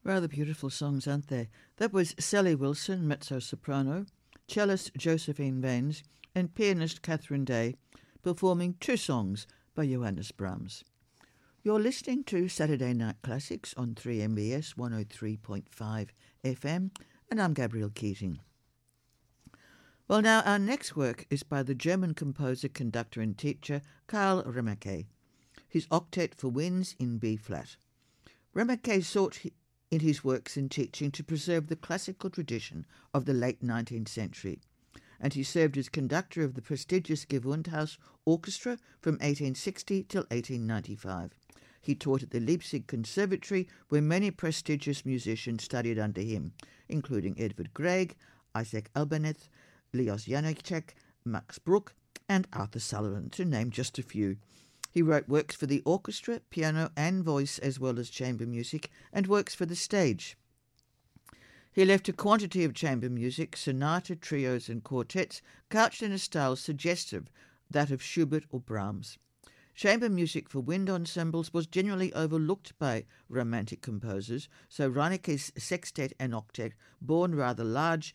Rather beautiful songs, aren't they? That was Sally Wilson, mezzo-soprano, cellist Josephine Vanes, and pianist Catherine Day, performing two songs by Johannes Brahms. You're listening to Saturday Night Classics on 3MBS 103.5 FM, and I'm Gabrielle Keating. Well, now our next work is by the German composer, conductor and teacher Karl Remeke, his Octet for Winds in B-flat. Remeke sought in his works and teaching to preserve the classical tradition of the late 19th century, and he served as conductor of the prestigious Gewandhaus Orchestra from 1860 till 1895. He taught at the Leipzig Conservatory, where many prestigious musicians studied under him, including Edvard Grieg, Isaac Albaneth, Leos Janáček, Max Bruch, and Arthur Sullivan, to name just a few. He wrote works for the orchestra, piano and voice, as well as chamber music, and works for the stage. He left a quantity of chamber music, sonata, trios and quartets, couched in a style suggestive that of Schubert or Brahms. Chamber music for wind ensembles was generally overlooked by Romantic composers, so Reineke's sextet and octet loomed rather large,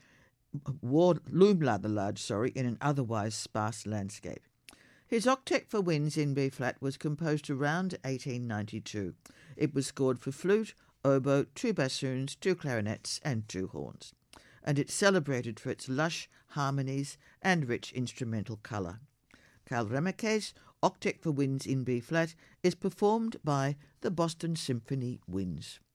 in an otherwise sparse landscape. His Octet for Winds in B-flat was composed around 1892. It was scored for flute, oboe, two bassoons, two clarinets and two horns, and it's celebrated for its lush harmonies and rich instrumental colour. Karl Remeke's Octet for Winds in B-flat is performed by the Boston Symphony Winds.